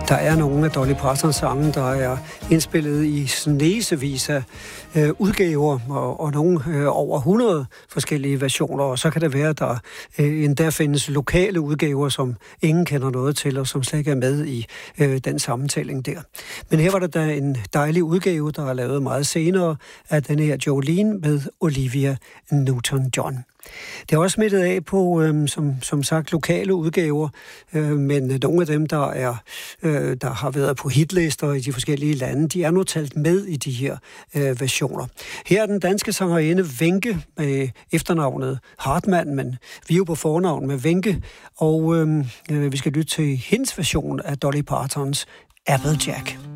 Der er nogle af Dolly Partons sange, der er indspillet i snesevis af udgaver, og nogle over 100 forskellige versioner, og så kan det være, at der endda findes lokale udgaver, som ingen kender noget til, og som slet ikke er med i den sammentælling der. Men her var der da en dejlig udgave, der er lavet meget senere af den her Jolene med Olivia Newton-John. Det er også smittet af på, som sagt, lokale udgaver, men nogle af dem, der har været på hitlister i de forskellige lande, de er nu talt med i de her versioner. Her er den danske sangerinde Wenche med efternavnet Hartmann, men vi er jo på fornavn med Wenche, og vi skal lytte til hendes version af Dolly Partons Applejack.